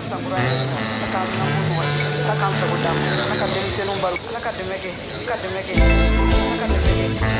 sankura ala ka na ko ala ka sago d'a ma ala ka denmisɛnninw balo ala ka dɛmɛ kɛ ala ka dɛmɛ kɛ ala ka dɛmɛ kɛ